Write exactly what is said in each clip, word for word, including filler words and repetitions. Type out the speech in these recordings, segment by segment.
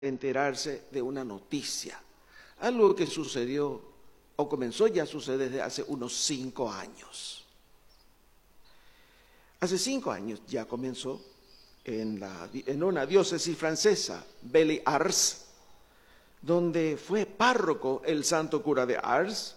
enterarse de una noticia, algo que sucedió o comenzó ya a suceder desde hace unos cinco años. Hace cinco años ya comenzó en, la, en una diócesis francesa, Belley-Ars, donde fue párroco el santo cura de Ars.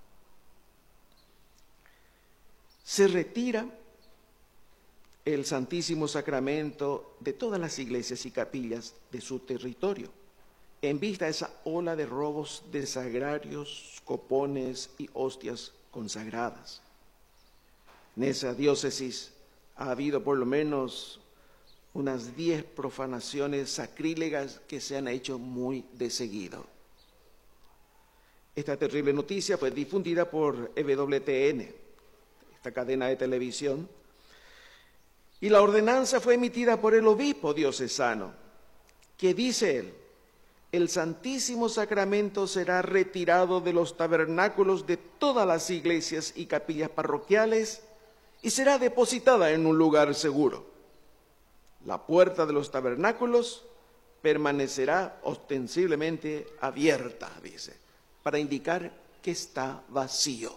Se retira el Santísimo Sacramento de todas las iglesias y capillas de su territorio, en vista de esa ola de robos de sagrarios, copones y hostias consagradas. En esa diócesis ha habido por lo menos unas diez profanaciones sacrílegas que se han hecho muy de seguido. Esta terrible noticia fue difundida por E W T N, esta cadena de televisión, y la ordenanza fue emitida por el obispo diocesano, que dice él: el Santísimo Sacramento será retirado de los tabernáculos de todas las iglesias y capillas parroquiales y será depositada en un lugar seguro. La puerta de los tabernáculos permanecerá ostensiblemente abierta, dice, para indicar que está vacío.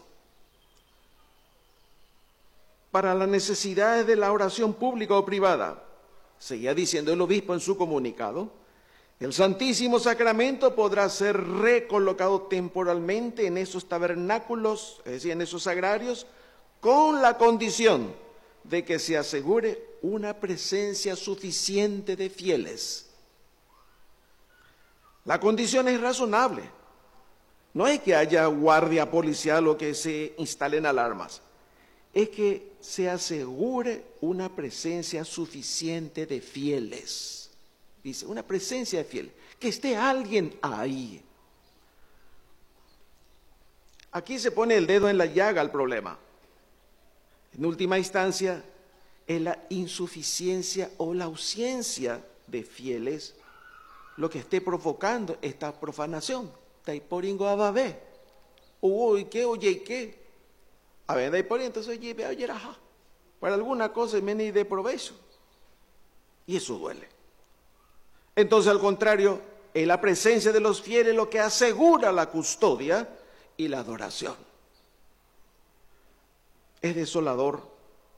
Para las necesidades de la oración pública o privada, seguía diciendo el obispo en su comunicado, el Santísimo Sacramento podrá ser recolocado temporalmente en esos tabernáculos, es decir, en esos sagrarios, con la condición de que se asegure una presencia suficiente de fieles. La condición es razonable. No es que haya guardia policial o que se instalen alarmas. Es que se asegure una presencia suficiente de fieles. Dice, una presencia de fieles. Que esté alguien ahí. Aquí se pone el dedo en la llaga al problema. En última instancia, es la insuficiencia o la ausencia de fieles lo que esté provocando esta profanación. Taiporingo ababé. Uy, ¿qué? Oye, ¿qué? A ver, Taiporingo, entonces, oye, ve, oye, ajá. Para alguna cosa me ni de provecho. Y eso duele. Entonces, al contrario, es la presencia de los fieles lo que asegura la custodia y la adoración. Es desolador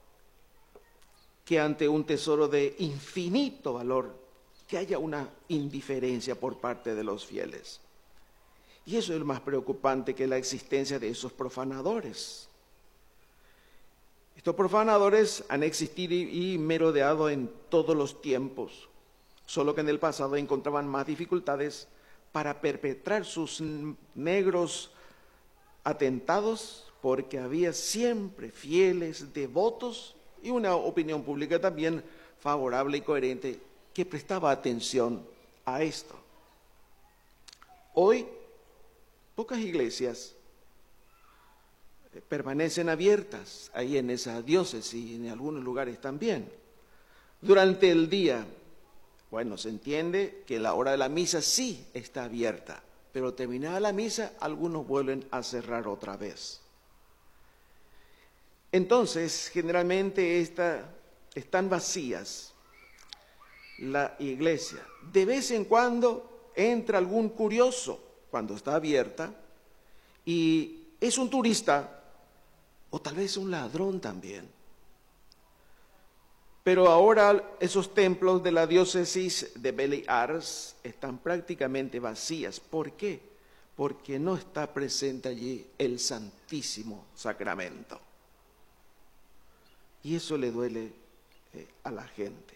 que ante un tesoro de infinito valor, que haya una indiferencia por parte de los fieles. Y eso es lo más preocupante, que la existencia de esos profanadores. Estos profanadores han existido y merodeado en todos los tiempos, solo que en el pasado encontraban más dificultades para perpetrar sus negros atentados, porque había siempre fieles, devotos y una opinión pública también favorable y coherente que prestaba atención a esto. Hoy, pocas iglesias permanecen abiertas ahí en esa diócesis y en algunos lugares también. Durante el día, bueno, se entiende que la hora de la misa sí está abierta, pero terminada la misa, algunos vuelven a cerrar otra vez. Entonces, generalmente esta, están vacías la iglesia. De vez en cuando entra algún curioso cuando está abierta y es un turista o tal vez un ladrón también. Pero ahora esos templos de la diócesis de Belley-Ars están prácticamente vacías. ¿Por qué? Porque no está presente allí el Santísimo Sacramento. Y eso le duele eh, a la gente.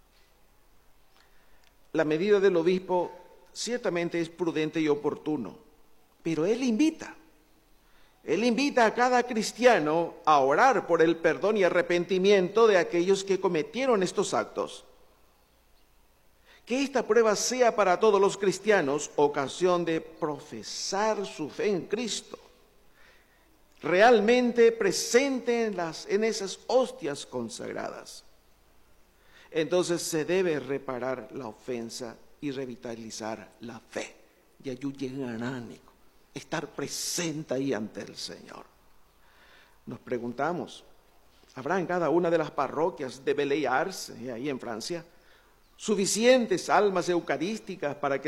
La medida del obispo ciertamente es prudente y oportuno, pero él invita. Él invita a cada cristiano a orar por el perdón y arrepentimiento de aquellos que cometieron estos actos. Que esta prueba sea para todos los cristianos ocasión de profesar su fe en Cristo, realmente presente en, las, en esas hostias consagradas. Entonces se debe reparar la ofensa y revitalizar la fe. Y ayudaránico, estar presente ahí ante el Señor. Nos preguntamos, ¿habrá en cada una de las parroquias de Belley-Ars, ahí en Francia, suficientes almas eucarísticas para que